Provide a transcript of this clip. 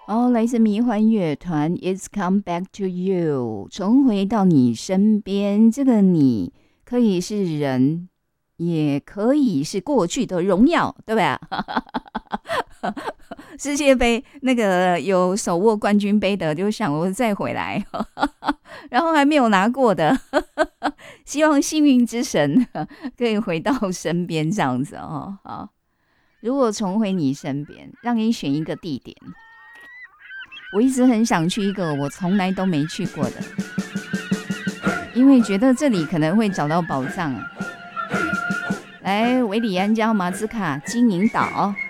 哦，来自迷幻乐团《It's Come Back to You》，重回到你身边。这个你可以是人，也可以是过去的荣耀，对吧？世界杯那个有手握冠军杯的，就想我再回来，然后还没有拿过的，希望幸运之神可以回到身边这样子哦。好，如果重回你身边，让你选一个地点。我一直很想去一个我从来都没去过的，因为觉得这里可能会找到宝藏。来，维里安加马兹卡金银岛。